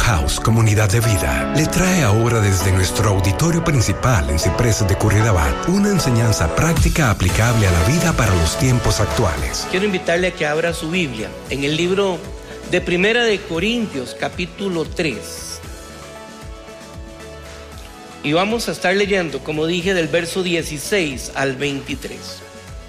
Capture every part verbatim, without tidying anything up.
House Comunidad de Vida le trae ahora desde nuestro auditorio principal en Ciprés de Curridabat una enseñanza práctica aplicable a la vida para los tiempos actuales. Quiero invitarle a que abra su Biblia en el libro de Primera de Corintios, capítulo tres. Y vamos a estar leyendo, como dije, del verso dieciséis al veintitrés.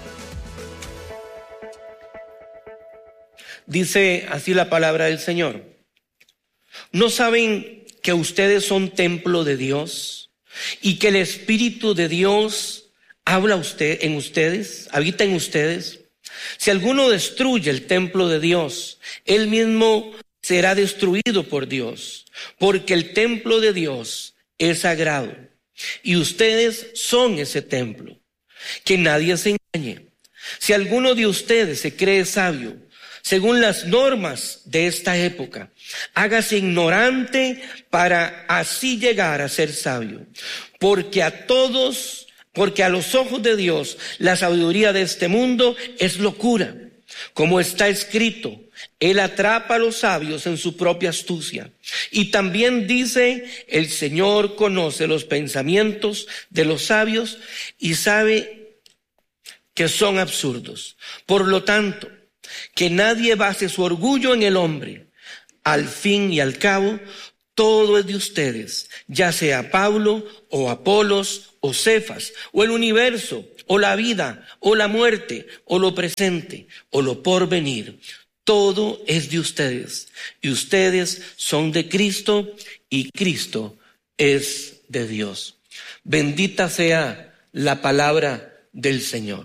Dice así la palabra del Señor. ¿No saben que ustedes son templo de Dios y que el Espíritu de Dios habla usted, en ustedes, habita en ustedes? Si alguno destruye el templo de Dios, él mismo será destruido por Dios, porque el templo de Dios es sagrado y ustedes son ese templo. Que nadie se engañe. Si alguno de ustedes se cree sabio, según las normas de esta época, hágase ignorante para así llegar a ser sabio. Porque a todos, porque a los ojos de Dios, la sabiduría de este mundo es locura. Como está escrito, Él atrapa a los sabios en su propia astucia. Y también dice, el Señor conoce los pensamientos de los sabios y sabe que son absurdos. Por lo tanto, que nadie base su orgullo en el hombre. Al fin y al cabo, todo es de ustedes, ya sea Pablo o Apolos o Cefas o el universo o la vida o la muerte o lo presente o lo porvenir. Todo es de ustedes y ustedes son de Cristo y Cristo es de Dios. Bendita sea la palabra del Señor.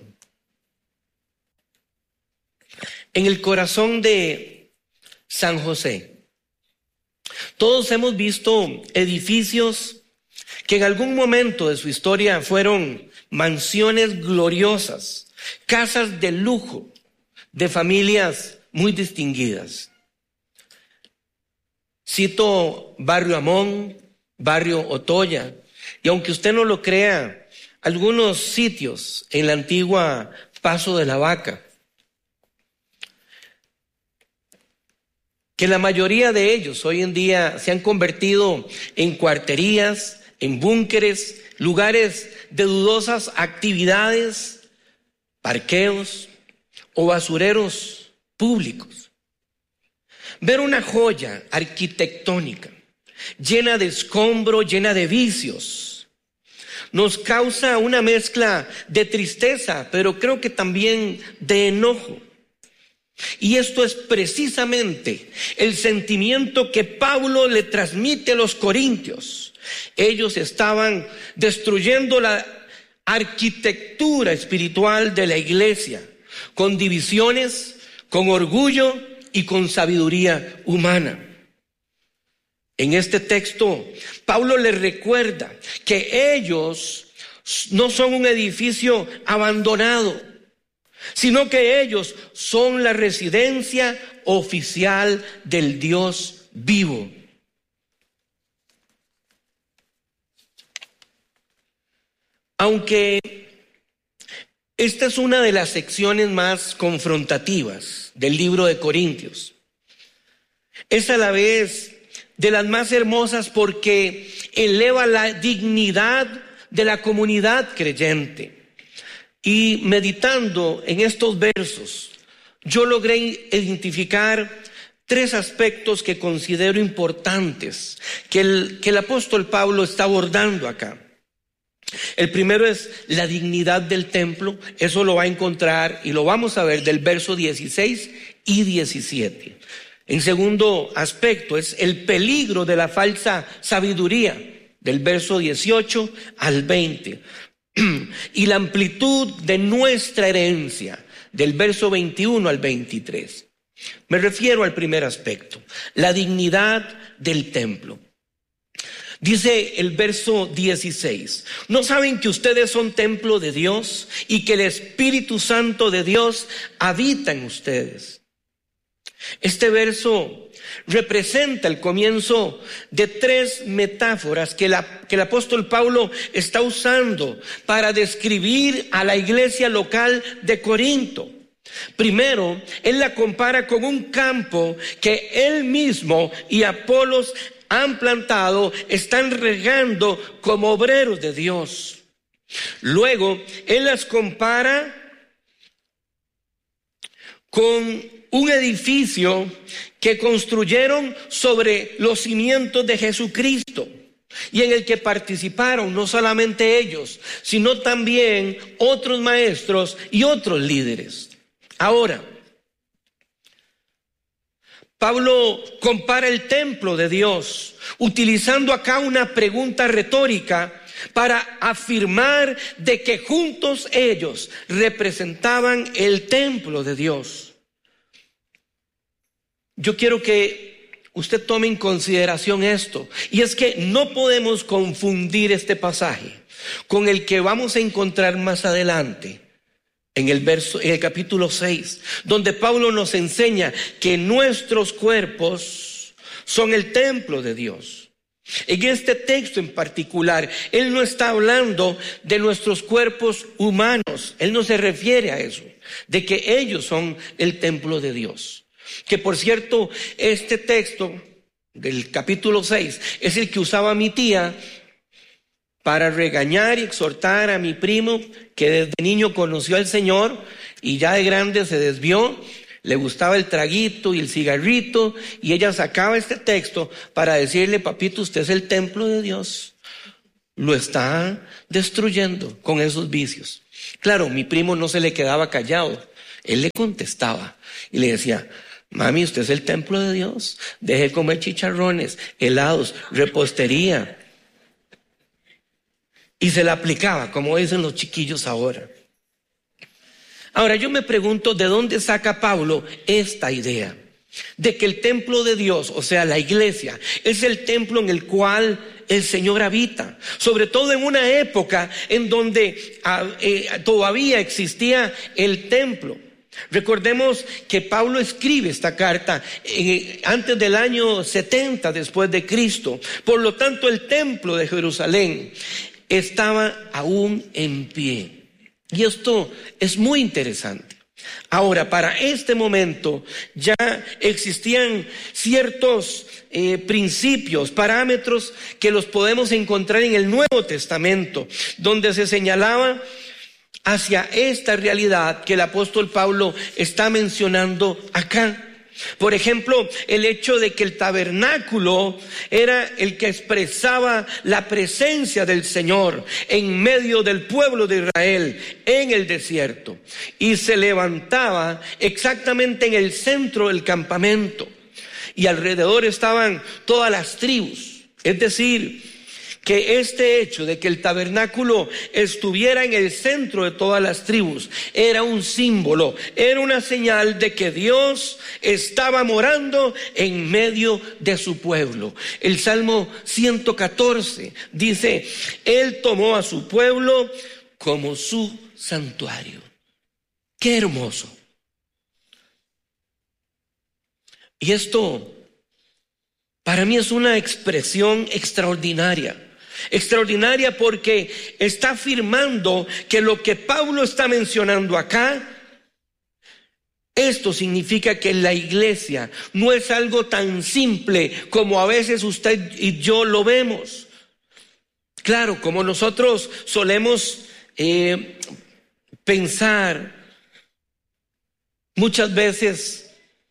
En el corazón de San José, todos hemos visto edificios que en algún momento de su historia fueron mansiones gloriosas, casas de lujo de familias muy distinguidas. Cito Barrio Amón, Barrio Otoya, y aunque usted no lo crea, algunos sitios en la antigua Paso de la Vaca, que la mayoría de ellos hoy en día se han convertido en cuarterías, en búnkeres, lugares de dudosas actividades, parqueos o basureros públicos. Ver una joya arquitectónica llena de escombro, llena de vicios, nos causa una mezcla de tristeza, pero creo que también de enojo. Y esto es precisamente el sentimiento que Pablo le transmite a los corintios. Ellos estaban destruyendo la arquitectura espiritual de la iglesia, con divisiones, con orgullo y con sabiduría humana. En este texto, Pablo les recuerda que ellos no son un edificio abandonado, sino que ellos son la residencia oficial del Dios vivo. Aunque esta es una de las secciones más confrontativas del libro de Corintios, es a la vez de las más hermosas porque eleva la dignidad de la comunidad creyente. Y meditando en estos versos, yo logré identificar tres aspectos que considero importantes que el, que el apóstol Pablo está abordando acá. El primero es la dignidad del templo. Eso lo va a encontrar y lo vamos a ver del verso dieciséis y diecisiete. En segundo aspecto es el peligro de la falsa sabiduría, del verso dieciocho al veinte. Y la amplitud de nuestra herencia, del verso veintiuno al veintitrés. Me refiero al primer aspecto, la dignidad del templo. Dice el verso dieciséis, ¿no saben que ustedes son templo de Dios y que el Espíritu Santo de Dios habita en ustedes? Este verso representa el comienzo de tres metáforas que, la, que el apóstol Pablo está usando para describir a la iglesia local de Corinto. Primero, él la compara con un campo que él mismo y Apolos han plantado, están regando como obreros de Dios. Luego, Él las compara con un edificio que construyeron sobre los cimientos de Jesucristo y en el que participaron no solamente ellos, sino también otros maestros y otros líderes. Ahora, Pablo compara el templo de Dios, utilizando acá una pregunta retórica para afirmar de que juntos ellos representaban el templo de Dios. Yo quiero que usted tome en consideración esto, y es que no podemos confundir este pasaje con el que vamos a encontrar más adelante en el verso, en el capítulo seis, donde Pablo nos enseña que nuestros cuerpos son el templo de Dios. En este texto en particular, él no está hablando de nuestros cuerpos humanos, él no se refiere a eso, de que ellos son el templo de Dios. Que por cierto, este texto del capítulo seis es el que usaba mi tía para regañar y exhortar a mi primo, que desde niño conoció al Señor y ya de grande se desvió. Le gustaba el traguito y el cigarrito, y ella sacaba este texto para decirle: papito, usted es el templo de Dios, lo está destruyendo con esos vicios. Claro, mi primo no se le quedaba callado, él le contestaba y le decía: mami, usted es el templo de Dios, deje de comer chicharrones, helados, repostería. Y se la aplicaba, como dicen los chiquillos ahora. Ahora yo me pregunto, ¿de dónde saca Pablo esta idea? De que el templo de Dios, o sea, la iglesia, es el templo en el cual el Señor habita. Sobre todo en una época en donde eh, todavía existía el templo. Recordemos que Pablo escribe esta carta eh, antes del año setenta después de Cristo. Por lo tanto, el templo de Jerusalén estaba aún en pie. Y esto es muy interesante. Ahora, para este momento ya existían ciertos eh, principios, parámetros que los podemos encontrar en el Nuevo Testamento, donde se señalaba hacia esta realidad que el apóstol Pablo está mencionando acá. Por ejemplo, el hecho de que el tabernáculo era el que expresaba la presencia del Señor en medio del pueblo de Israel en el desierto, y se levantaba exactamente en el centro del campamento, y alrededor estaban todas las tribus. Es decir, que este hecho de que el tabernáculo estuviera en el centro de todas las tribus era un símbolo, era una señal de que Dios estaba morando en medio de su pueblo. El Salmo ciento catorce dice: Él tomó a su pueblo como su santuario. ¡Qué hermoso! Y esto para mí es una expresión extraordinaria. Extraordinaria porque está afirmando que lo que Pablo está mencionando acá, esto significa que la iglesia no es algo tan simple como a veces usted y yo lo vemos. Claro, como nosotros solemos eh, pensar muchas veces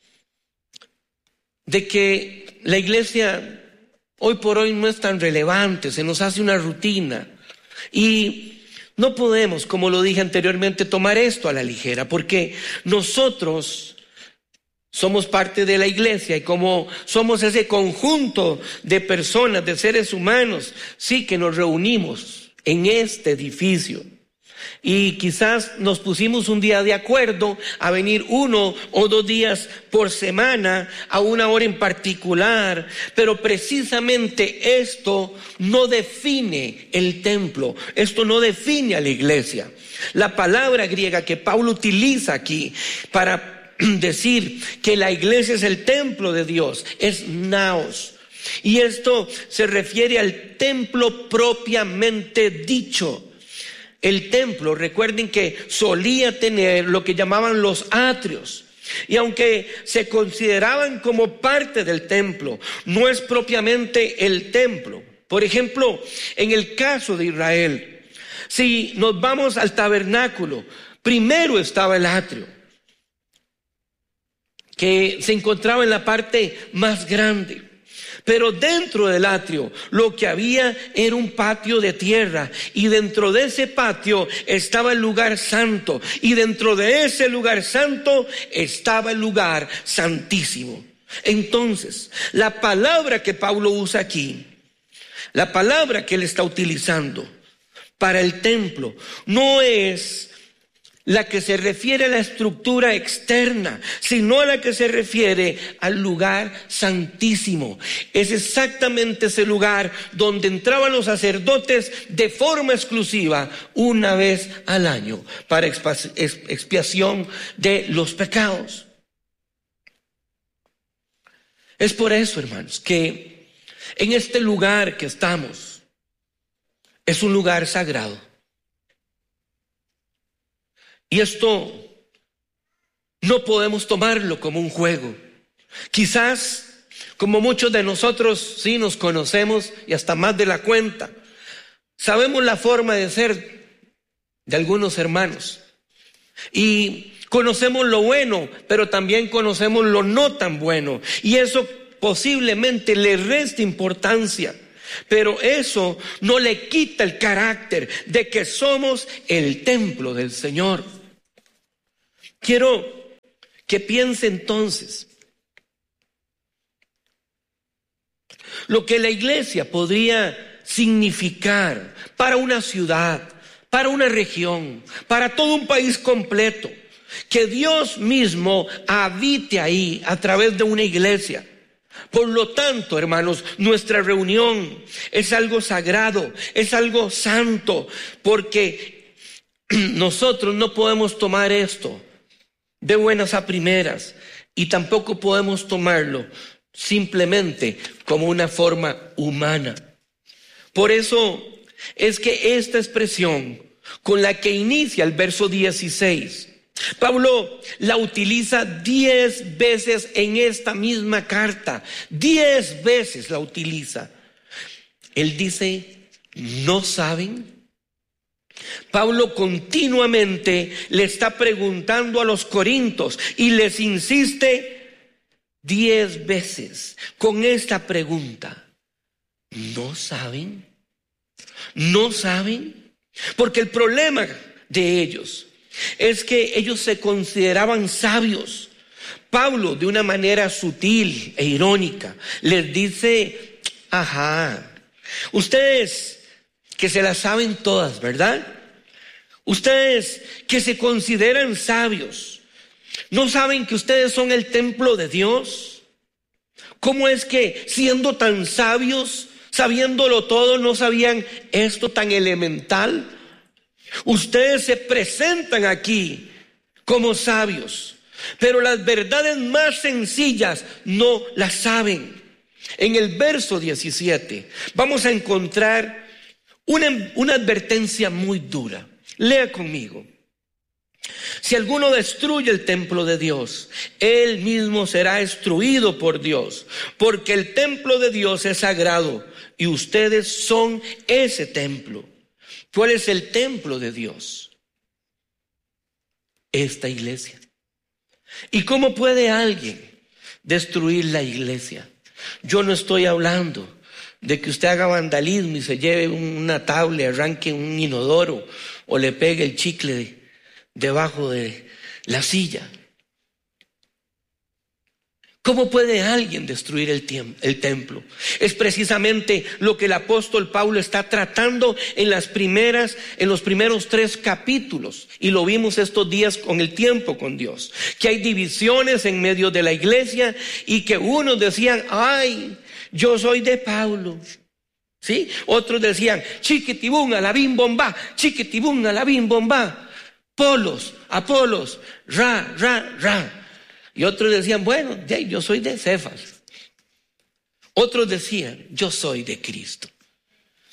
de que la iglesia hoy por hoy no es tan relevante, se nos hace una rutina, y no podemos, como lo dije anteriormente, tomar esto a la ligera, porque nosotros somos parte de la iglesia, y como somos ese conjunto de personas, de seres humanos, sí que nos reunimos en este edificio. Y quizás nos pusimos un día de acuerdo a venir uno o dos días por semana a una hora en particular, pero precisamente esto no define el templo, esto no define a la iglesia. La palabra griega que Pablo utiliza aquí para decir que la iglesia es el templo de Dios es naos. Y esto se refiere al templo propiamente dicho. El templo, recuerden que solía tener lo que llamaban los atrios. Y aunque se consideraban como parte del templo, no es propiamente el templo. Por ejemplo, en el caso de Israel, si nos vamos al tabernáculo, primero estaba el atrio, que se encontraba en la parte más grande. Pero dentro del atrio lo que había era un patio de tierra, y dentro de ese patio estaba el lugar santo, y dentro de ese lugar santo estaba el lugar santísimo. Entonces, la palabra que Pablo usa aquí, la palabra que él está utilizando para el templo, no es la que se refiere a la estructura externa, sino a la que se refiere al lugar santísimo. Es exactamente ese lugar donde entraban los sacerdotes de forma exclusiva una vez al año para expiación de los pecados. Es por eso, hermanos, que en este lugar que estamos es un lugar sagrado. Y esto no podemos tomarlo como un juego. Quizás, como muchos de nosotros sí nos conocemos, y hasta más de la cuenta, sabemos la forma de ser de algunos hermanos. Y conocemos lo bueno, pero también conocemos lo no tan bueno. Y eso posiblemente le resta importancia. Pero eso no le quita el carácter de que somos el templo del Señor. Quiero que piense entonces lo que la iglesia podría significar para una ciudad, para una región, para todo un país completo. Que Dios mismo habite ahí a través de una iglesia. Por lo tanto, hermanos, nuestra reunión es algo sagrado, es algo santo, porque nosotros no podemos tomar esto de buenas a primeras, y tampoco podemos tomarlo simplemente como una forma humana. Por eso es que esta expresión con la que inicia el verso dieciséis, Pablo la utiliza diez veces en esta misma carta. Diez veces la utiliza. Él dice, ¿no saben? Pablo continuamente le está preguntando a los corintios y les insiste diez veces con esta pregunta. ¿No saben? ¿No saben? Porque el problema de ellos es que ellos se consideraban sabios. Pablo, de una manera sutil e irónica, les dice, ajá, ustedes que se las saben todas, ¿verdad? Ustedes que se consideran sabios, ¿no saben que ustedes son el templo de Dios? ¿Cómo es que siendo tan sabios, sabiéndolo todo, no sabían esto tan elemental? Ustedes se presentan aquí como sabios, pero las verdades más sencillas no las saben. En el verso diecisiete vamos a encontrar una, una advertencia muy dura. Lea conmigo. Si alguno destruye el templo de Dios, él mismo será destruido por Dios, porque el templo de Dios es sagrado y ustedes son ese templo. ¿Cuál es el templo de Dios? Esta iglesia. ¿Y cómo puede alguien destruir la iglesia? Yo no estoy hablando de que usted haga vandalismo y se lleve una tabla, arranque un inodoro o le pegue el chicle debajo de la silla. ¿Cómo puede alguien destruir el, tiemp- el templo? Es precisamente lo que el apóstol Pablo está tratando en las primeras, en los primeros tres capítulos. Y lo vimos estos días con el tiempo con Dios. Que hay divisiones en medio de la iglesia y que unos decían, ay, yo soy de Pablo. ¿Sí? Otros decían, chiquitibum a la bim bomba, chiquitibum a la bim bomba. Polos, Apolos, ra, ra, ra. Y otros decían, bueno, yo soy de Cefas. Otros decían, yo soy de Cristo.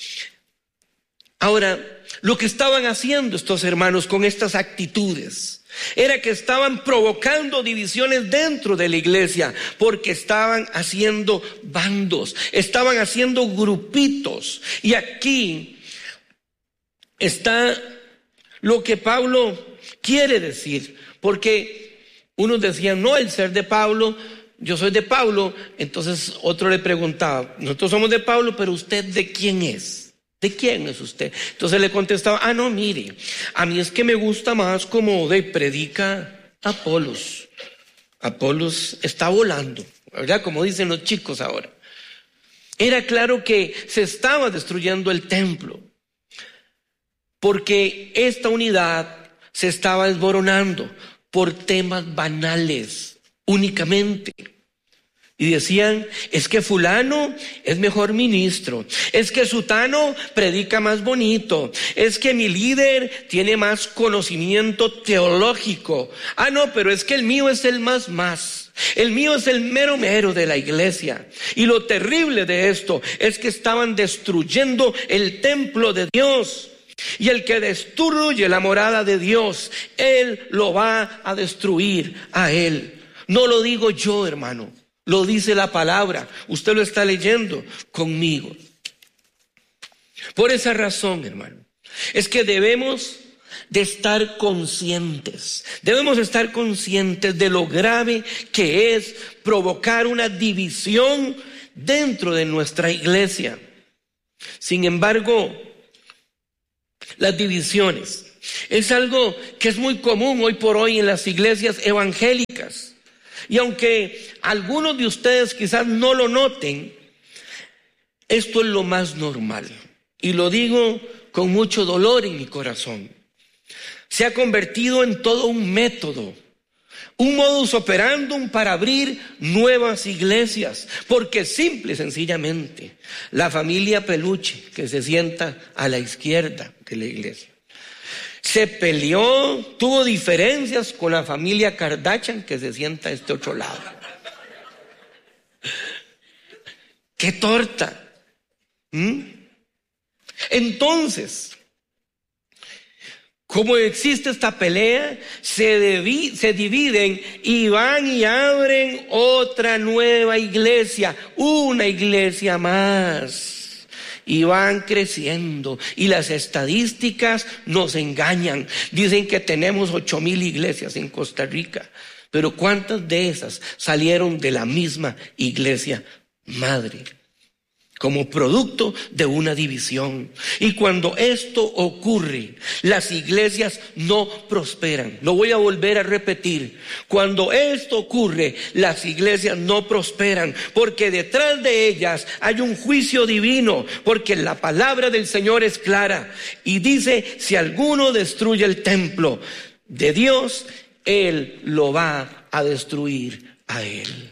Ahora, lo que estaban haciendo estos hermanos con estas actitudes era que estaban provocando divisiones dentro de la iglesia, porque estaban haciendo bandos, estaban haciendo grupitos. Y aquí está lo que Pablo quiere decir, porque unos decían, no, el ser de Pablo, yo soy de Pablo. Entonces otro le preguntaba, nosotros somos de Pablo, pero ¿usted de quién es? ¿De quién es usted? Entonces le contestaba, ah, no, mire, a mí es que me gusta más como de predica Apolos. Apolos está volando, ¿verdad? Como dicen los chicos ahora. Era claro que se estaba destruyendo el templo, porque esta unidad se estaba desmoronando por temas banales únicamente. Y decían, es que fulano es mejor ministro, es que sutano predica más bonito, es que mi líder tiene más conocimiento teológico. Ah, no, pero es que el mío es el más más. El mío es el mero mero de la iglesia. Y lo terrible de esto es que estaban destruyendo el templo de Dios. Y el que destruye la morada de Dios, Él lo va a destruir a Él. No lo digo yo, hermano. Lo dice la palabra, usted lo está leyendo conmigo. Por esa razón, hermano, es que debemos de estar conscientes, debemos estar conscientes de lo grave que es provocar una división dentro de nuestra iglesia. Sin embargo, las divisiones es algo que es muy común hoy por hoy en las iglesias evangélicas. Y aunque algunos de ustedes quizás no lo noten, esto es lo más normal. Y lo digo con mucho dolor en mi corazón. Se ha convertido en todo un método, un modus operandum para abrir nuevas iglesias. Porque simple y sencillamente, la familia peluche que se sienta a la izquierda de la iglesia se peleó, tuvo diferencias con la familia Kardashian que se sienta a este otro lado. ¡Qué torta! ¿Mm? Entonces, como existe esta pelea, se, debi- se dividen y van y abren otra nueva iglesia, una iglesia más. Y van creciendo, y las estadísticas nos engañan. Dicen que tenemos ocho mil iglesias en Costa Rica, pero ¿cuántas de esas salieron de la misma iglesia madre? Como producto de una división. Y cuando esto ocurre, las iglesias no prosperan. Lo voy a volver a repetir. Cuando esto ocurre, las iglesias no prosperan, porque detrás de ellas hay un juicio divino, porque la palabra del Señor es clara y dice, si alguno destruye el templo de Dios, Él lo va a destruir a Él.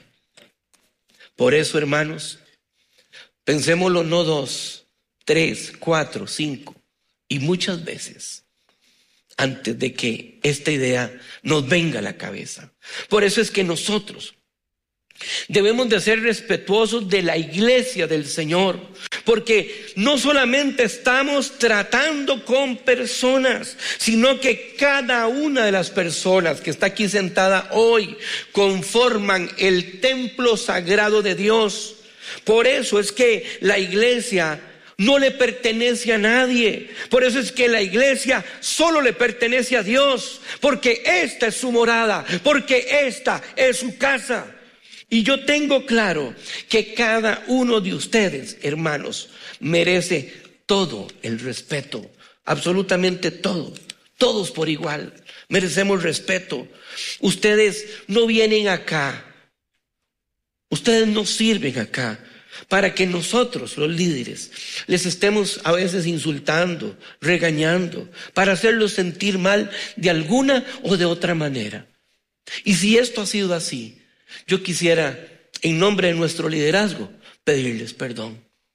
Por eso, hermanos, pensémoslo no dos, tres, cuatro, cinco y muchas veces antes de que esta idea nos venga a la cabeza. Por eso es que nosotros debemos de ser respetuosos de la iglesia del Señor, porque no solamente estamos tratando con personas, sino que cada una de las personas que está aquí sentada hoy conforman el templo sagrado de Dios. Por eso es que la iglesia no le pertenece a nadie. Por eso es que la iglesia solo le pertenece a Dios, porque esta es su morada, porque esta es su casa. Y yo tengo claro que cada uno de ustedes, hermanos, merece todo el respeto, absolutamente todo, todos por igual, merecemos respeto. Ustedes no vienen acá, ustedes no sirven acá para que nosotros, los líderes, les estemos a veces insultando, regañando, para hacerlos sentir mal de alguna o de otra manera. Y si esto ha sido así, yo quisiera, en nombre de nuestro liderazgo, pedirles perdón.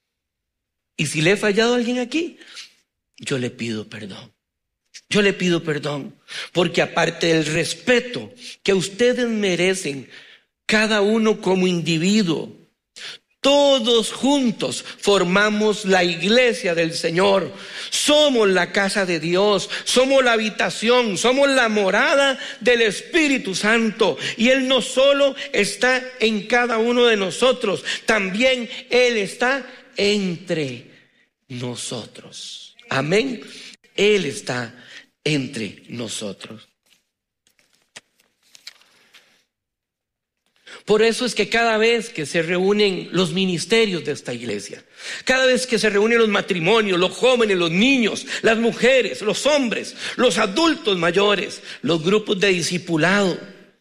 Y si le he fallado a alguien aquí, yo le pido perdón. Yo le pido perdón, porque aparte del respeto que ustedes merecen, cada uno como individuo, todos juntos formamos la iglesia del Señor. Somos la casa de Dios, somos la habitación, somos la morada del Espíritu Santo. Y Él no solo está en cada uno de nosotros, también Él está entre nosotros. Amén. Él está entre nosotros. Por eso es que cada vez que se reúnen los ministerios de esta iglesia, cada vez que se reúnen los matrimonios, los jóvenes, los niños, las mujeres, los hombres, los adultos mayores, los grupos de discipulado,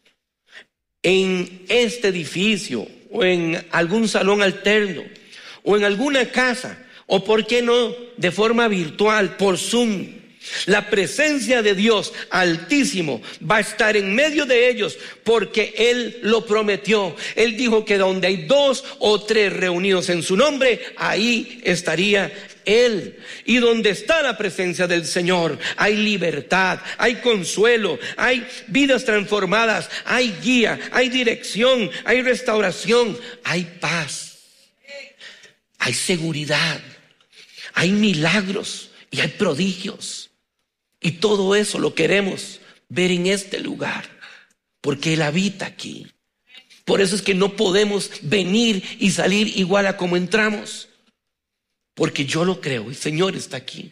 en este edificio o en algún salón alterno o en alguna casa, o por qué no de forma virtual, por Zoom, la presencia de Dios Altísimo va a estar en medio de ellos, porque Él lo prometió. Él dijo que donde hay dos o tres reunidos en su nombre, ahí estaría Él. Y donde está la presencia del Señor, hay libertad, hay consuelo, hay vidas transformadas, hay guía, hay dirección, hay restauración, hay paz, hay seguridad, hay milagros y hay prodigios. Y todo eso lo queremos ver en este lugar, porque Él habita aquí. Por eso es que no podemos venir y salir igual a como entramos, porque yo lo creo, el Señor está aquí.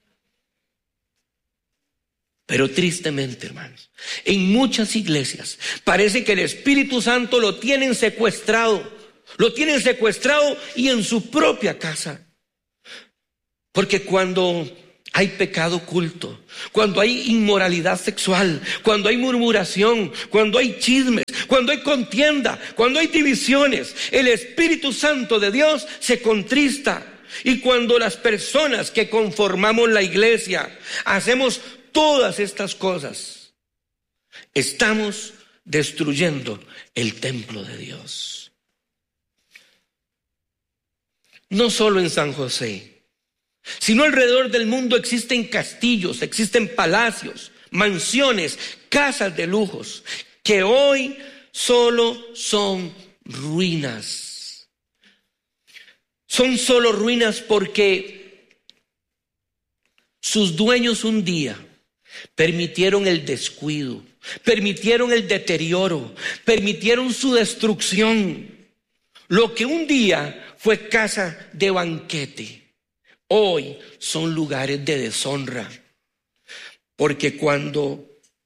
Pero tristemente, hermanos, en muchas iglesias parece que el Espíritu Santo lo tienen secuestrado, lo tienen secuestrado y en su propia casa. Porque cuando hay pecado oculto, cuando hay inmoralidad sexual, cuando hay murmuración, cuando hay chismes, cuando hay contienda, cuando hay divisiones, el Espíritu Santo de Dios se contrista. Y cuando las personas que conformamos la iglesia hacemos todas estas cosas, estamos destruyendo el templo de Dios. No solo en San José, sino alrededor del mundo existen castillos, existen palacios, mansiones, casas de lujos, que hoy solo son ruinas. Son solo ruinas porque sus dueños un día permitieron el descuido, permitieron el deterioro, permitieron su destrucción. Lo que un día fue casa de banquete, hoy son lugares de deshonra. Porque cuando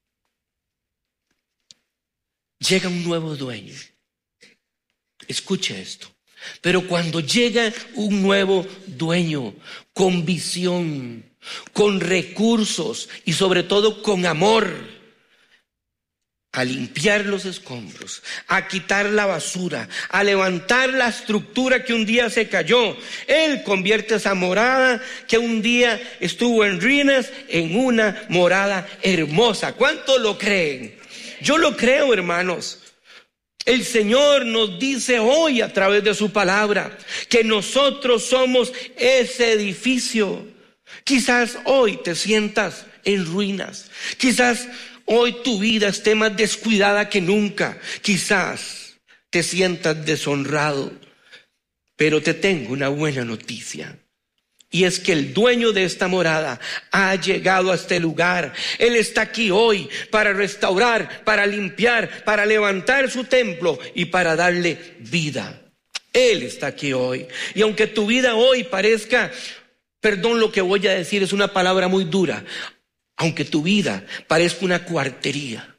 llega un nuevo dueño, escuche esto, pero cuando llega un nuevo dueño con visión, con recursos y sobre todo con amor, a limpiar los escombros, a quitar la basura, a levantar la estructura que un día se cayó, Él convierte esa morada que un día estuvo en ruinas en una morada hermosa. ¿Cuántos lo creen? Yo lo creo, hermanos. El Señor nos dice hoy a través de su palabra que nosotros somos ese edificio. Quizás hoy te sientas en ruinas, quizás hoy tu vida esté más descuidada que nunca, quizás te sientas deshonrado, pero te tengo una buena noticia. Y es que el dueño de esta morada ha llegado a este lugar. Él está aquí hoy para restaurar, para limpiar, para levantar su templo y para darle vida. Él está aquí hoy. Y aunque tu vida hoy parezca, perdón lo que voy a decir, es una palabra muy dura, aunque tu vida parezca una cuartería,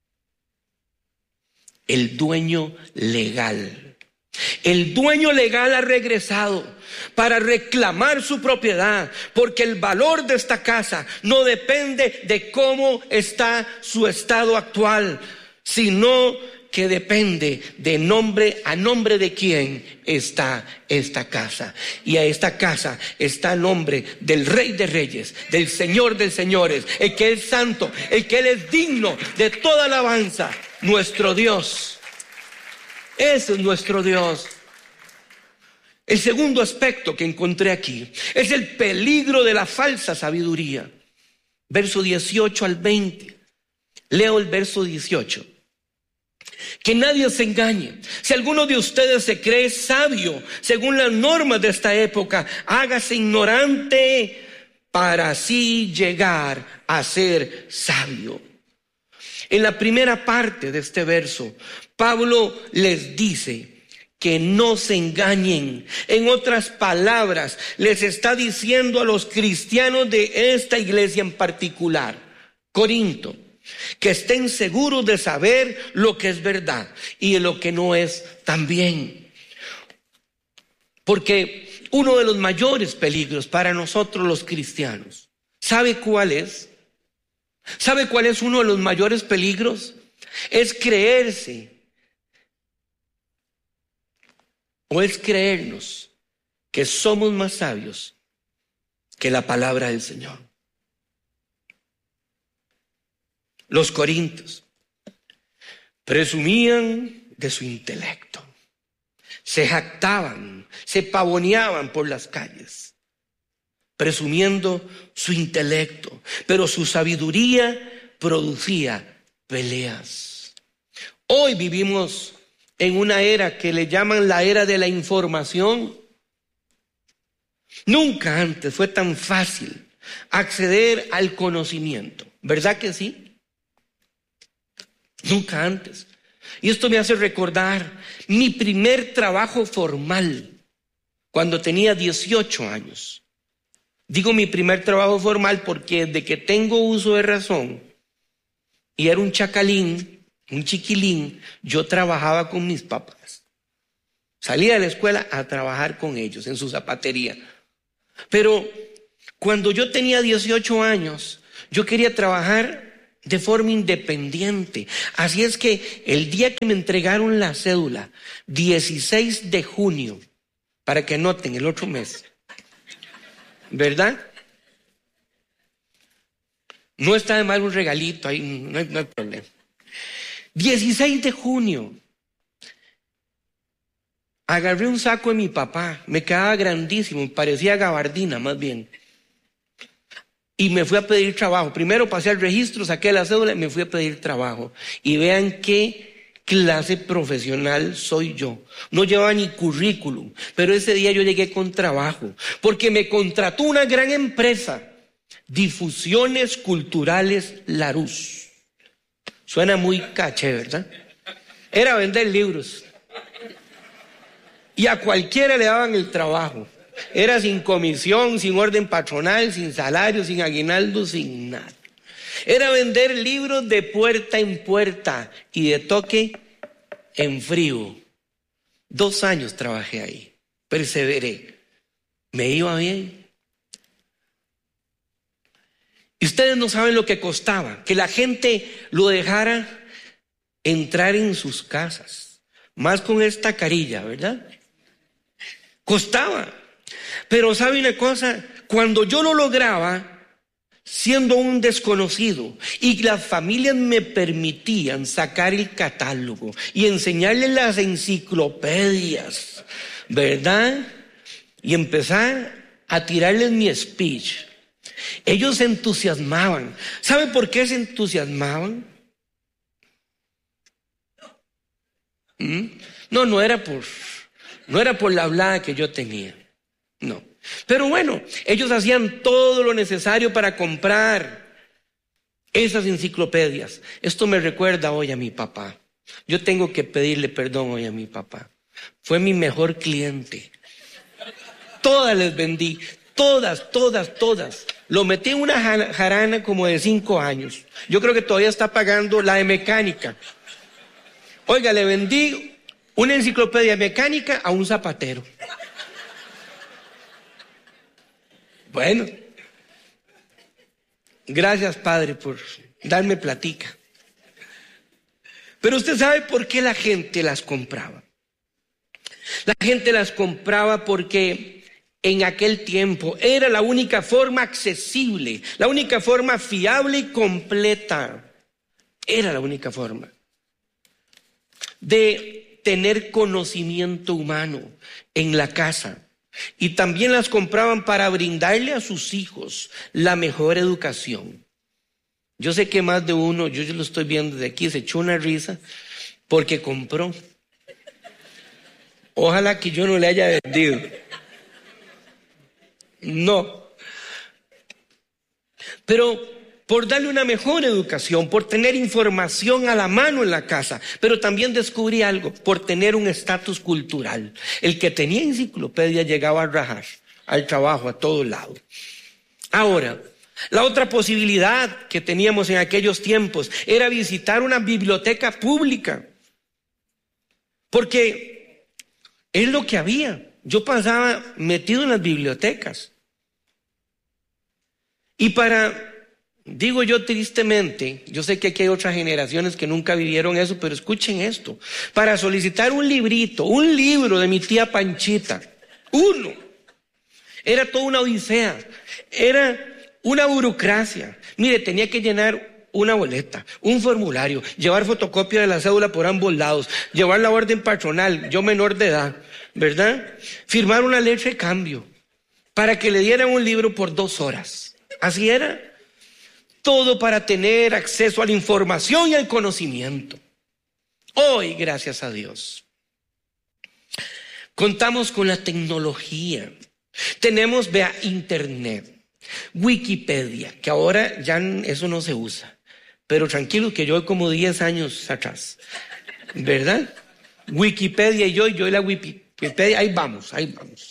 el dueño legal, el dueño legal ha regresado para reclamar su propiedad, porque el valor de esta casa no depende de cómo está su estado actual, sino que depende de nombre, a nombre de quién está esta casa. Y a esta casa está el nombre del Rey de Reyes, del Señor de Señores, el que es santo, el que Él es digno de toda alabanza, nuestro Dios. Ese es nuestro Dios. El segundo aspecto que encontré aquí es el peligro de la falsa sabiduría. Verso dieciocho al veinte. Leo el verso dieciocho. Que nadie se engañe. Si alguno de ustedes se cree sabio, según las normas de esta época, hágase ignorante para así llegar a ser sabio. En la primera parte de este verso, Pablo les dice que no se engañen. En otras palabras, les está diciendo a los cristianos de esta iglesia en particular, Corinto, que estén seguros de saber lo que es verdad y lo que no es también. Porque uno de los mayores peligros para nosotros los cristianos, ¿sabe cuál es? ¿Sabe cuál es uno de los mayores peligros? Es creerse o es creernos que somos más sabios que la palabra del Señor. Los corintios presumían de su intelecto, se jactaban, se pavoneaban por las calles, presumiendo su intelecto, pero su sabiduría producía peleas. Hoy vivimos en una era que le llaman la era de la información. Nunca antes fue tan fácil acceder al conocimiento, ¿verdad que sí? Nunca antes. Y esto me hace recordar mi primer trabajo formal cuando tenía dieciocho años. Digo mi primer trabajo formal porque desde que tengo uso de razón y era un chacalín, un chiquilín, yo trabajaba con mis papás. Salía de la escuela a trabajar con ellos en su zapatería. Pero cuando yo tenía dieciocho años, yo quería trabajar de forma independiente. Así es que el día que me entregaron la cédula, dieciséis de junio, para que noten el otro mes, ¿verdad? No está de mal un regalito, ahí no hay, no hay problema. dieciséis de junio, agarré un saco de mi papá, me quedaba grandísimo, parecía gabardina más bien. Y me fui a pedir trabajo. Primero pasé al registro, saqué la cédula y me fui a pedir trabajo. Y vean qué clase profesional soy yo. No llevaba ni currículum, pero ese día yo llegué con trabajo, porque me contrató una gran empresa, Difusiones Culturales Larús. Suena muy caché, ¿verdad? Era vender libros. Y a cualquiera le daban el trabajo. Era sin comisión, sin orden patronal, sin salario, sin aguinaldo, sin nada. Era vender libros de puerta en puerta y de toque en frío. Dos años trabajé ahí, perseveré, me iba bien. Y ustedes no saben lo que costaba que la gente lo dejara entrar en sus casas, más con esta carilla, ¿verdad? Costaba. Pero ¿sabe una cosa? Cuando yo lo lograba, siendo un desconocido, y las familias me permitían sacar el catálogo y enseñarles las enciclopedias, ¿verdad? Y empezar a tirarles mi speech, ellos se entusiasmaban. ¿Sabe por qué se entusiasmaban? ¿Mm? No, no era por, no era por la hablada que yo tenía. No, pero bueno, ellos hacían todo lo necesario para comprar esas enciclopedias. Esto me recuerda hoy a mi papá. Yo tengo que pedirle perdón hoy a mi papá. Fue mi mejor cliente. Todas les vendí, todas, todas, todas. Lo metí en una jarana como de cinco años. Yo creo que todavía está pagando la de mecánica. Oiga, le vendí una enciclopedia mecánica a un zapatero. Bueno, gracias, Padre, por darme platica. Pero usted sabe por qué la gente las compraba. La gente las compraba porque en aquel tiempo era la única forma accesible, la única forma fiable y completa. Era la única forma de tener conocimiento humano en la casa. Y también las compraban para brindarle a sus hijos la mejor educación. Yo sé que más de uno, yo lo estoy viendo desde aquí, se echó una risa, porque compró. Ojalá que yo no le haya vendido. No. Pero por darle una mejor educación, por tener información a la mano en la casa. Pero también descubrí algo, por tener un estatus cultural. El que tenía enciclopedia llegaba a rajar al trabajo, a todos lados. Ahora, la otra posibilidad que teníamos en aquellos tiempos era visitar una biblioteca pública. Porque es lo que había. Yo pasaba metido en las bibliotecas. Y para... Digo yo tristemente, yo sé que aquí hay otras generaciones que nunca vivieron eso, pero escuchen esto. Para solicitar un librito, un libro de mi tía Panchita, uno, era toda una odisea, era una burocracia. Mire, tenía que llenar una boleta, un formulario, llevar fotocopia de la cédula por ambos lados, llevar la orden patronal, yo menor de edad, ¿verdad? Firmar una letra de cambio para que le dieran un libro por dos horas. Así era. Todo para tener acceso a la información y al conocimiento. Hoy, gracias a Dios, contamos con la tecnología. Tenemos, vea, internet, Wikipedia, que ahora ya eso no se usa. Pero tranquilo que yo como diez años atrás, ¿verdad? Wikipedia y yo, y yo y la Wikipedia, ahí vamos, ahí vamos.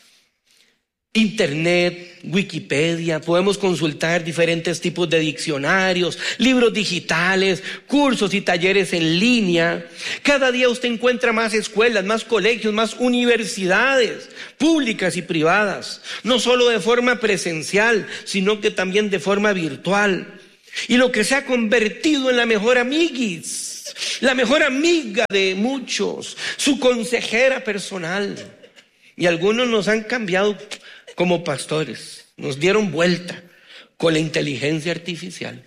Internet, Wikipedia, podemos consultar diferentes tipos de diccionarios, libros digitales, cursos y talleres en línea. Cada día usted encuentra más escuelas, más colegios, más universidades públicas y privadas, no solo de forma presencial, sino que también de forma virtual. Y lo que se ha convertido en la mejor amiguis, la mejor amiga de muchos, su consejera personal. Y algunos nos han cambiado como pastores, nos dieron vuelta con la inteligencia artificial.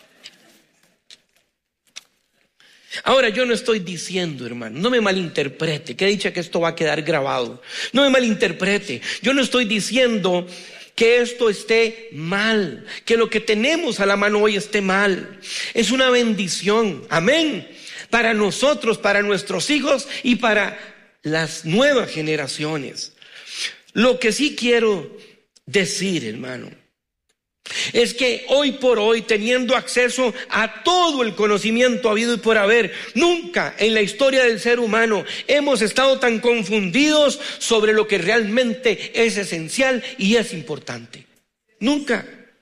Ahora, yo no estoy diciendo, hermano, no me malinterprete, que he dicho que esto va a quedar grabado. No me malinterprete, yo no estoy diciendo que esto esté mal, que lo que tenemos a la mano hoy esté mal. Es una bendición, amén, para nosotros, para nuestros hijos y para las nuevas generaciones. Lo que sí quiero decir, hermano, es que hoy por hoy, teniendo acceso a todo el conocimiento habido y por haber, nunca en la historia del ser humano hemos estado tan confundidos sobre lo que realmente es esencial y es importante. Nunca.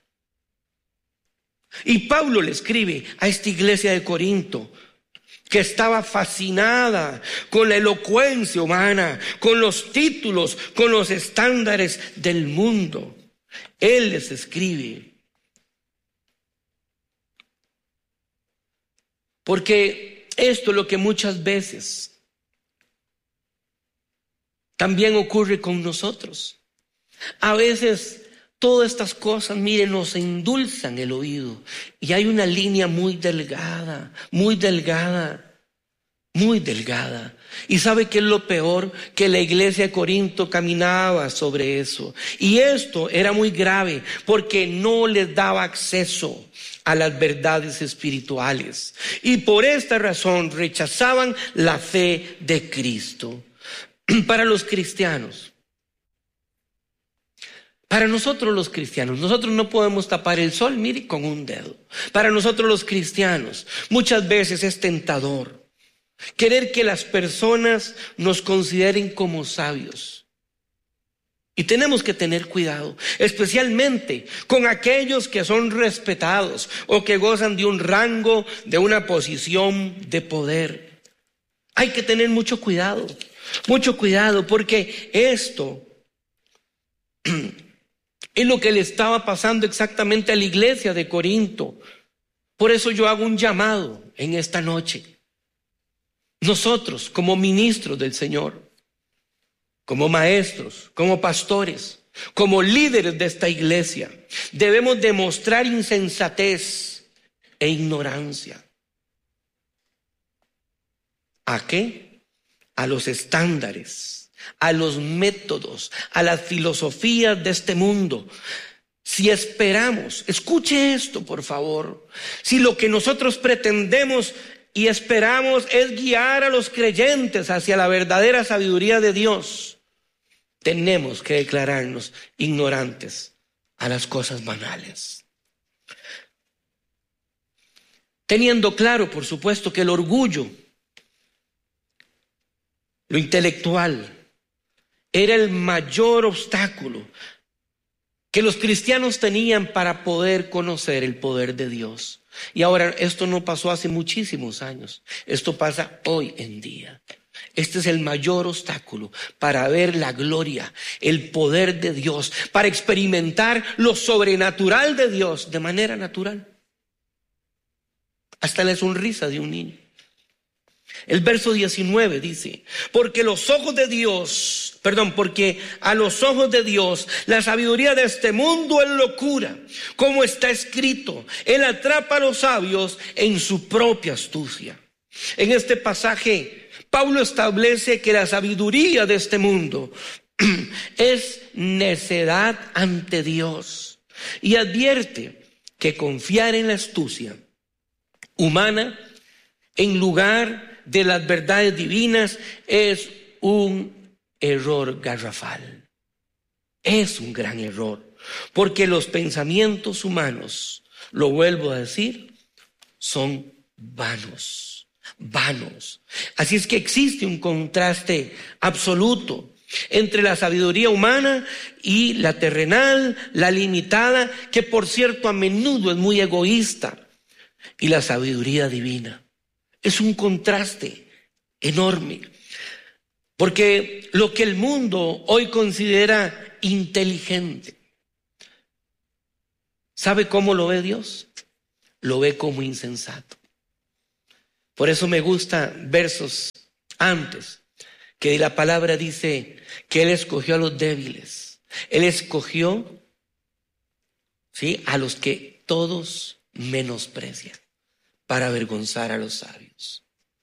Y Pablo le escribe a esta iglesia de Corinto, que estaba fascinada con la elocuencia humana, con los títulos, con los estándares del mundo. Él les escribe, porque esto es lo que muchas veces también ocurre con nosotros. A veces todas estas cosas, miren, nos endulzan el oído. Y hay una línea muy delgada, muy delgada, muy delgada. ¿Y sabe qué es lo peor? Que la iglesia de Corinto caminaba sobre eso. Y esto era muy grave porque no les daba acceso a las verdades espirituales. Y por esta razón rechazaban la fe de Cristo. Para los cristianos, Para nosotros los cristianos, nosotros no podemos tapar el sol, mire, con un dedo. Para nosotros los cristianos, muchas veces es tentador querer que las personas nos consideren como sabios. Y tenemos que tener cuidado, especialmente con aquellos que son respetados o que gozan de un rango, de una posición de poder. Hay que tener mucho cuidado, mucho cuidado, porque esto es lo que le estaba pasando exactamente a la iglesia de Corinto. Por eso yo hago un llamado en esta noche. Nosotros, como ministros del Señor, como maestros, como pastores, como líderes de esta iglesia, debemos demostrar insensatez e ignorancia. ¿A qué? A los estándares, a los métodos, a las filosofías de este mundo. Si esperamos, escuche esto por favor, si lo que nosotros pretendemos y esperamos es guiar a los creyentes hacia la verdadera sabiduría de Dios, tenemos que declararnos ignorantes a las cosas banales. Teniendo claro, por supuesto, que el orgullo, lo intelectual, era el mayor obstáculo que los cristianos tenían para poder conocer el poder de Dios. Y ahora esto no pasó hace muchísimos años, esto pasa hoy en día. Este es el mayor obstáculo para ver la gloria, el poder de Dios, para experimentar lo sobrenatural de Dios de manera natural. Hasta la sonrisa de un niño. El verso diecinueve dice, porque los ojos de Dios, perdón, porque a los ojos de Dios la sabiduría de este mundo es locura, como está escrito, Él atrapa a los sabios en su propia astucia. En este pasaje, Pablo establece que la sabiduría de este mundo es necedad ante Dios y advierte que confiar en la astucia humana en lugar de las verdades divinas es un error garrafal. Es un gran error, porque los pensamientos humanos, lo vuelvo a decir, son vanos, vanos. Así es que existe un contraste absoluto entre la sabiduría humana y la terrenal, la limitada, que por cierto a menudo es muy egoísta, y la sabiduría divina. Es un contraste enorme, porque lo que el mundo hoy considera inteligente, ¿sabe cómo lo ve Dios? Lo ve como insensato. Por eso me gustan versos antes, que la palabra dice que Él escogió a los débiles. Él escogió, ¿sí?, a los que todos menosprecian, para avergonzar a los sabios.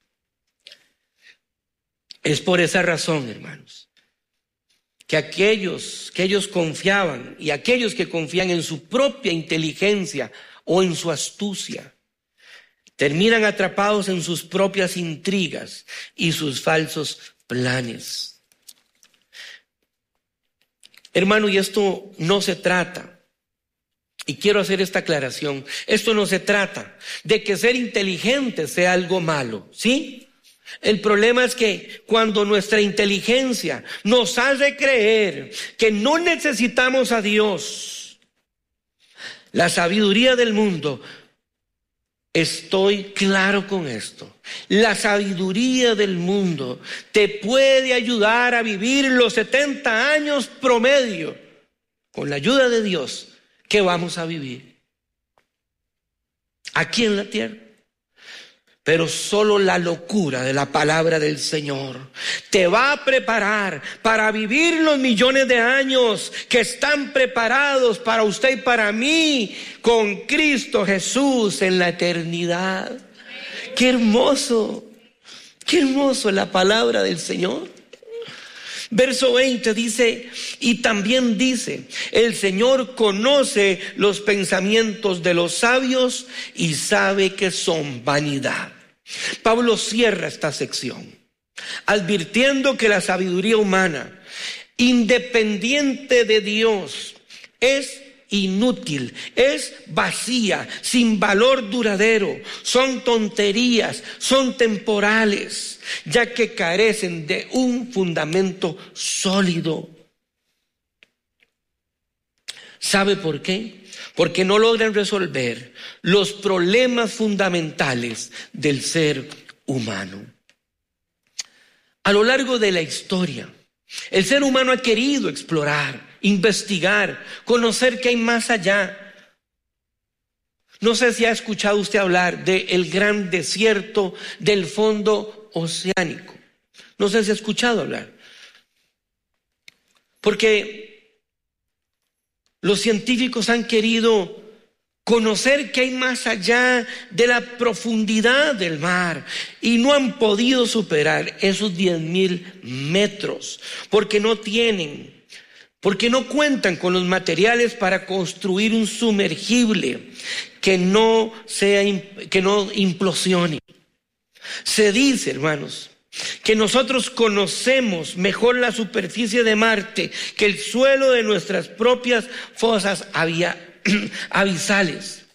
Es por esa razón, hermanos, que aquellos que ellos confiaban y aquellos que confían en su propia inteligencia o en su astucia, terminan atrapados en sus propias intrigas y sus falsos planes. Hermano, y esto no se trata, y quiero hacer esta aclaración, esto no se trata de que ser inteligente sea algo malo, ¿sí? El problema es que cuando nuestra inteligencia nos hace creer que no necesitamos a Dios, la sabiduría del mundo, estoy claro con esto, la sabiduría del mundo te puede ayudar a vivir los setenta años promedio con la ayuda de Dios que vamos a vivir aquí en la tierra. Pero solo la locura de la palabra del Señor te va a preparar para vivir los millones de años que están preparados para usted y para mí con Cristo Jesús en la eternidad. Qué hermoso, qué hermoso es la palabra del Señor. Verso veinte dice, y también dice, el Señor conoce los pensamientos de los sabios y sabe que son vanidad. Pablo cierra esta sección advirtiendo que la sabiduría humana, independiente de Dios, es inútil, es vacía, sin valor duradero, son tonterías, son temporales, ya que carecen de un fundamento sólido. ¿Sabe por qué? Porque no logran resolver los problemas fundamentales del ser humano. A lo largo de la historia, el ser humano ha querido explorar, investigar, conocer qué hay más allá. No sé si ha escuchado usted hablar del gran desierto del fondo oceánico. No sé si ha escuchado hablar. Porque los científicos han querido conocer qué hay más allá de la profundidad del mar y no han podido superar esos diez mil metros porque no tienen, porque no cuentan con los materiales para construir un sumergible que no sea, que no implosione. Se dice, hermanos, que nosotros conocemos mejor la superficie de Marte que el suelo de nuestras propias fosas abisales.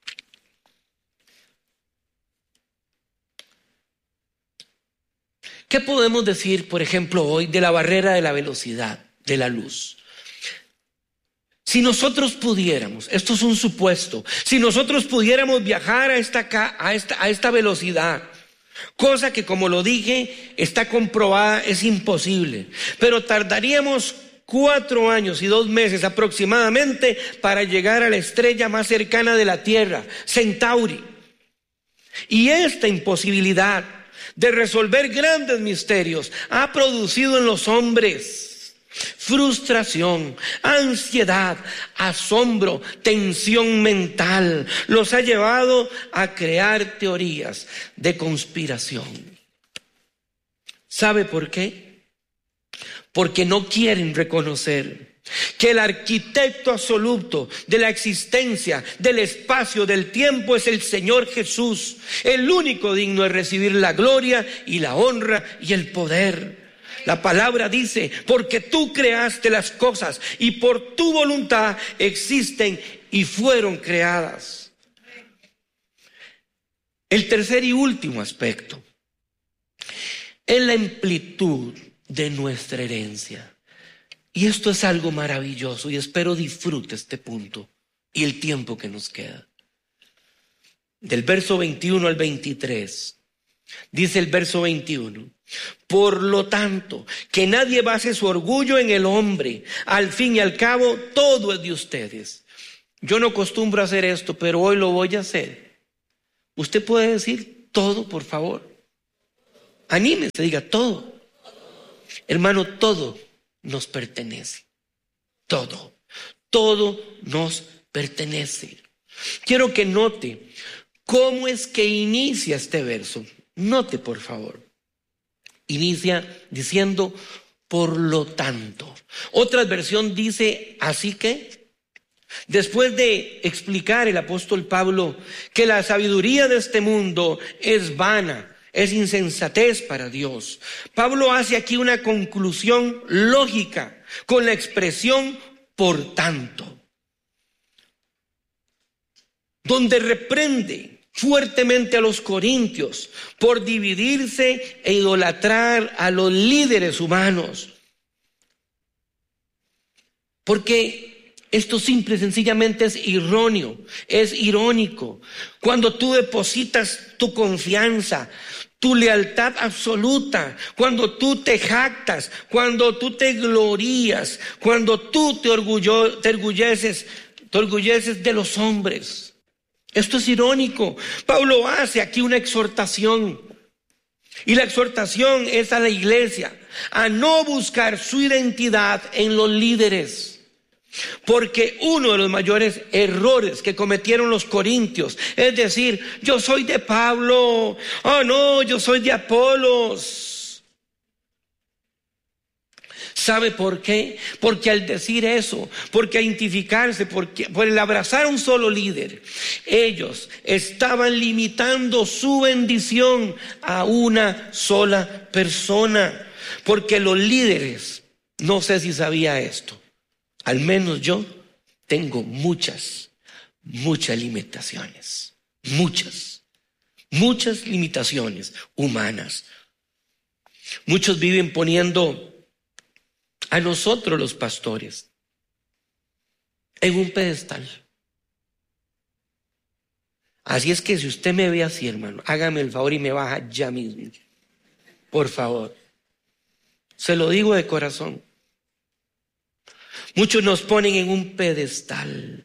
¿Qué podemos decir, por ejemplo, hoy de la barrera de la velocidad de la luz? Si nosotros pudiéramos, esto es un supuesto, si nosotros pudiéramos viajar a esta, a esta, a esta velocidad, cosa que, como lo dije, está comprobada, es imposible, pero tardaríamos cuatro años y dos meses aproximadamente para llegar a la estrella más cercana de la Tierra, Centauri. Y esta imposibilidad de resolver grandes misterios ha producido en los hombres frustración, ansiedad, asombro, tensión mental. Los ha llevado a crear teorías de conspiración. ¿Sabe por qué? Porque no quieren reconocer que el arquitecto absoluto de la existencia, del espacio, del tiempo es el Señor Jesús, el único digno de recibir la gloria y la honra y el poder. La palabra dice, porque tú creaste las cosas y por tu voluntad existen y fueron creadas. El tercer y último aspecto es la amplitud de nuestra herencia. Y esto es algo maravilloso y espero disfrute este punto y el tiempo que nos queda. Del verso veintiuno al veintitrés, dice el verso veintiuno, por lo tanto, que nadie base su orgullo en el hombre, al fin y al cabo todo es de ustedes. Yo no acostumbro a hacer esto, pero hoy lo voy a hacer. ¿Usted puede decir todo, por favor? Anímese, diga todo. Hermano, todo nos pertenece. Todo, todo nos pertenece. Quiero que note cómo es que inicia este verso. Note, por favor. Inicia diciendo, por lo tanto. Otra versión dice, así que. Después de explicar el apóstol Pablo que la sabiduría de este mundo es vana, es insensatez para Dios, Pablo hace aquí una conclusión lógica con la expresión por tanto, donde reprende fuertemente a los corintios por dividirse e idolatrar a los líderes humanos. Porque esto simple y sencillamente es irónico, es irónico. Cuando tú depositas tu confianza, tu lealtad absoluta, cuando tú te jactas, cuando tú te glorías, cuando tú te, orgullo, te orgulleces, te orgulleces de los hombres. Esto es irónico. Pablo hace aquí una exhortación. Y la exhortación es a la iglesia a no buscar su identidad en los líderes. Porque uno de los mayores errores que cometieron los corintios es decir, yo soy de Pablo, oh no, yo soy de Apolos. ¿Sabe por qué? Porque al decir eso, porque al identificarse, porque, por el abrazar a un solo líder, ellos estaban limitando su bendición a una sola persona. Porque los líderes, no sé si sabía esto, al menos yo tengo muchas, muchas limitaciones, muchas, muchas limitaciones humanas. Muchos viven poniendo a nosotros los pastores en un pedestal. Así es que si usted me ve así, hermano, hágame el favor y me baja ya mismo, por favor. Se lo digo de corazón. Muchos nos ponen en un pedestal.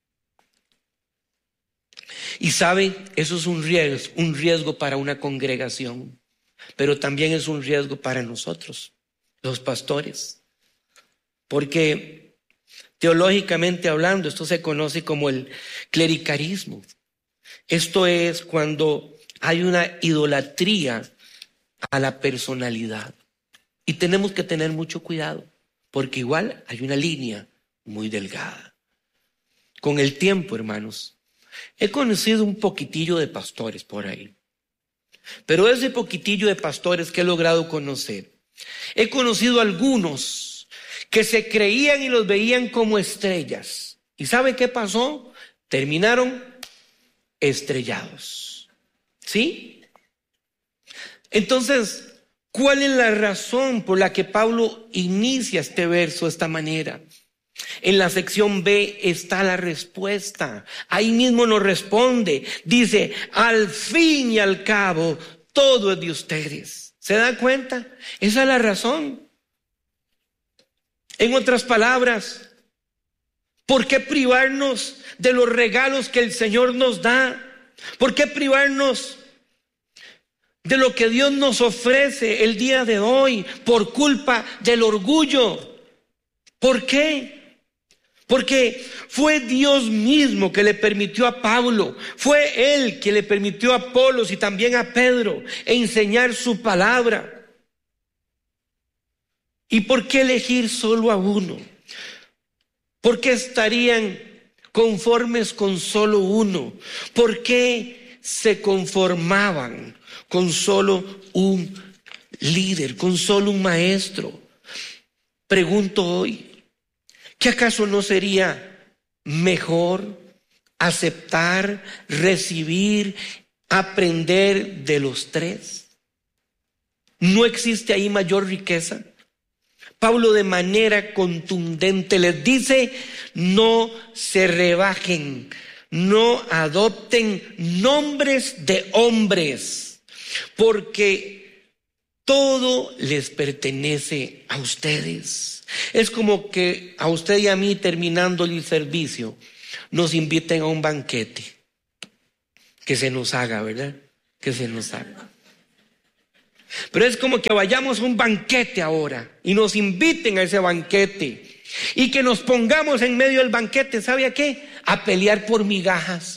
Y sabe, eso es un riesgo, un riesgo para una congregación, pero también es un riesgo para nosotros, los pastores. Porque teológicamente hablando, esto se conoce como el clericarismo. Esto es cuando hay una idolatría a la personalidad. Y tenemos que tener mucho cuidado. Porque igual hay una línea muy delgada. Con el tiempo, hermanos, he conocido un poquitillo de pastores por ahí. pero ese poquitillo de pastores que he logrado conocer, he conocido algunos que se creían y los veían como estrellas. ¿Y sabe qué pasó? Terminaron estrellados. ¿Sí? Entonces, ¿cuál es la razón por la que Pablo inicia este verso de esta manera? En la sección B está la respuesta. Ahí mismo nos responde. Dice, al fin y al cabo, todo es de ustedes. ¿Se da cuenta? Esa es la razón. En otras palabras, ¿por qué privarnos de los regalos que el Señor nos da? ¿Por qué privarnos de lo que Dios nos ofrece el día de hoy por culpa del orgullo? ¿Por qué? Porque fue Dios mismo que le permitió a Pablo, fue Él que le permitió a Apolos y también a Pedro enseñar su palabra. ¿Y por qué elegir solo a uno? ¿Por qué estarían conformes con solo uno? ¿Por qué se conformaban con solo un líder, con solo un maestro? Pregunto hoy, ¿qué acaso no sería mejor aceptar, recibir, aprender de los tres? ¿No existe ahí mayor riqueza? Pablo de manera contundente les dice, no se rebajen, no adopten nombres de hombres, porque todo les pertenece a ustedes. Es como que a usted y a mí, terminando el servicio, nos inviten a un banquete. Que se nos haga, ¿verdad? Que se nos haga. Pero es como que vayamos a un banquete ahora y nos inviten a ese banquete y que nos pongamos en medio del banquete, ¿sabe a qué? A pelear por migajas,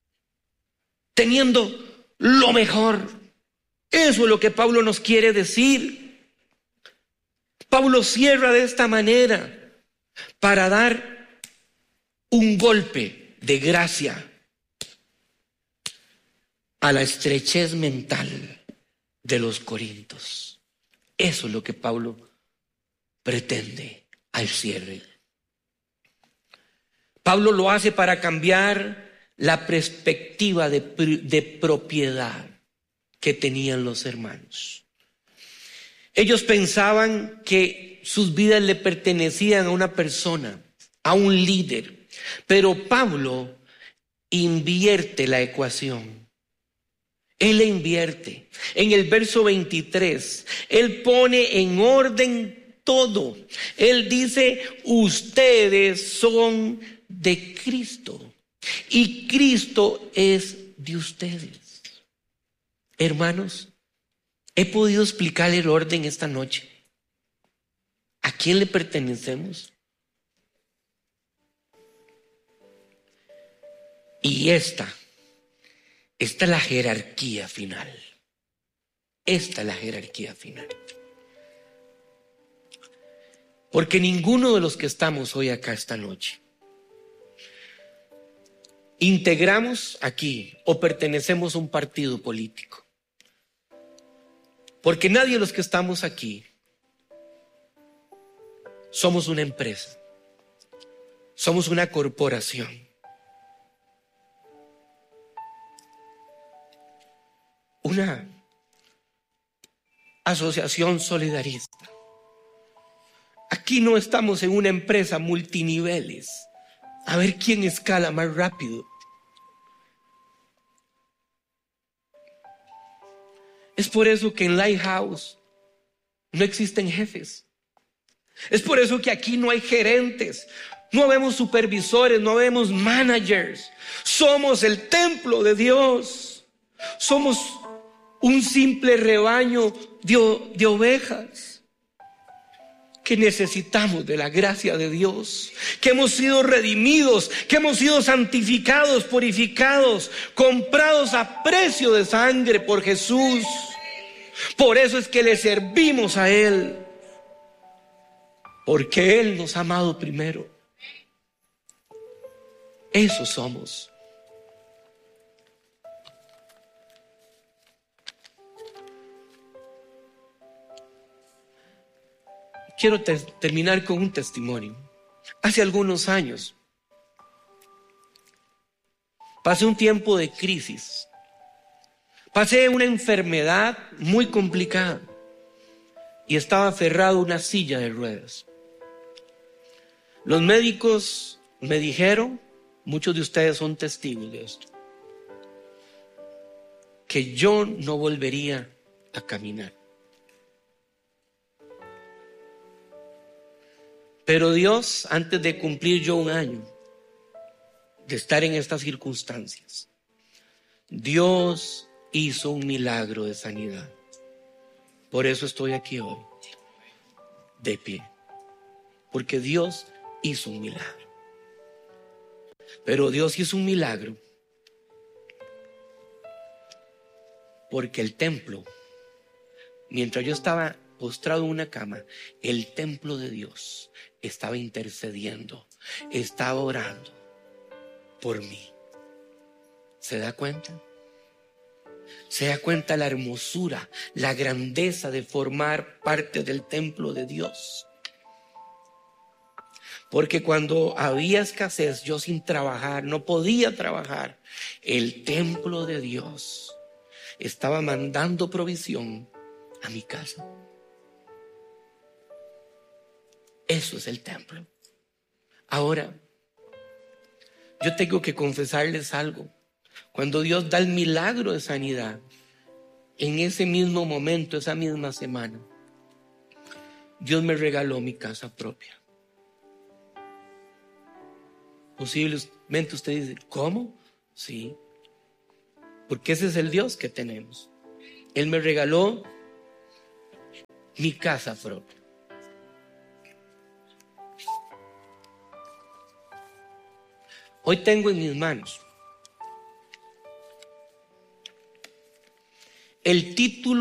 teniendo lo mejor. Eso es lo que Pablo nos quiere decir. Pablo cierra de esta manera para dar un golpe de gracia a la estrechez mental de los corintios. Eso es lo que Pablo pretende al cierre. Pablo lo hace para cambiar la perspectiva de, de propiedad que tenían los hermanos. Ellos pensaban que sus vidas le pertenecían a una persona, a un líder, pero Pablo invierte la ecuación. Él le invierte. En el verso veintitrés, Él pone en orden todo. Él dice, ustedes son de Cristo y Cristo es de ustedes. Hermanos, he podido explicar el orden esta noche. ¿A quién le pertenecemos? Y esta Esta es la jerarquía final. Esta es la jerarquía final. Porque ninguno de los que estamos hoy acá esta noche integramos aquí o pertenecemos a un partido político. Porque nadie de los que estamos aquí somos una empresa. Somos una corporación. Una asociación solidarista. Aquí no estamos en una empresa multiniveles a ver quién escala más rápido. Es por eso que en Lighthouse no existen jefes. Es por eso que aquí no hay gerentes, no vemos supervisores, no vemos managers. Somos el templo de Dios. Somos un simple rebaño de, de ovejas que necesitamos de la gracia de Dios, que hemos sido redimidos, que hemos sido santificados, purificados, comprados a precio de sangre por Jesús. Por eso es que le servimos a Él, porque Él nos ha amado primero. Eso somos. quiero te- terminar con un testimonio. Hace algunos años pasé un tiempo de crisis. Pasé una enfermedad muy complicada y estaba aferrado a una silla de ruedas. Los médicos me dijeron, muchos de ustedes son testigos de esto, que yo no volvería a caminar. Pero Dios, antes de cumplir yo un año de estar en estas circunstancias, Dios hizo un milagro de sanidad. Por eso estoy aquí hoy, de pie, porque Dios hizo un milagro. Pero Dios hizo un milagro porque el templo, mientras yo estaba postrado en una cama, el templo de Dios estaba intercediendo, estaba orando por mí. ¿Se da cuenta? ¿Se da cuenta la hermosura, la grandeza de formar parte del templo de Dios? Porque cuando había escasez, yo sin trabajar, no podía trabajar, el templo de Dios estaba mandando provisión a mi casa. Eso es el templo. Ahora, yo tengo que confesarles algo. Cuando Dios da el milagro de sanidad, en ese mismo momento, esa misma semana, Dios me regaló mi casa propia. Posiblemente usted dice, ¿cómo? Sí, porque ese es el Dios que tenemos. Él me regaló mi casa propia. Hoy tengo en mis manos el título